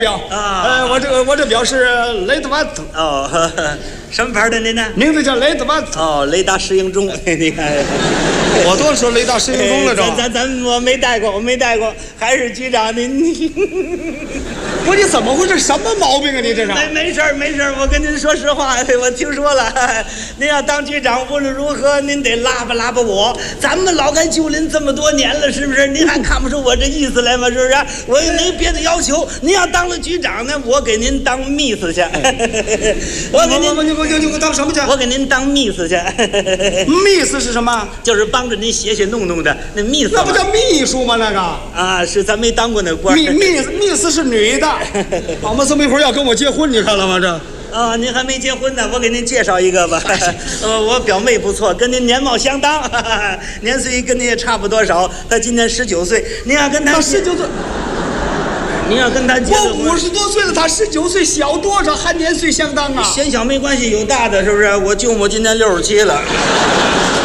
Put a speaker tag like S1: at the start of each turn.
S1: 表
S2: 啊，
S1: 我这表是雷德瓦特
S2: 哦，呵呵什么牌的您呢？
S1: 名字叫雷德瓦特。
S2: 哦，雷达适应中，你看，
S1: 我都说雷达适应中了，
S2: 我没带过，还是局长您。
S1: 不是你怎么回事？什么毛病啊？你这是？
S2: 没事儿，我跟您说实话，我听说了，您要当局长，无论如何您得拉拔我。咱们老干旧林这么多年了，是不是？您还看不出我这意思来吗？是不是？我也没别的要求，您要当了局长呢，我给您当秘书去。我给您
S1: 当什么去？
S2: 我给您当秘书去。
S1: 秘书是什么？
S2: 就是帮着您写弄的那秘书。
S1: 那不叫秘书吗？那个
S2: 啊，是咱没当过那官。
S1: 秘书是女的。我们这么一会儿要跟我结婚，你看了吗？这
S2: 啊，您还没结婚呢，我给您介绍一个吧。我表妹不错，跟您年貌相当，年岁跟您也差不多少。她今年19岁，您要跟她
S1: 19岁，
S2: 您要跟她结婚，
S1: 我50多岁了，她19岁，小多少？还年岁相当啊？
S2: 显小没关系，有大的是不是？我舅母今年67了。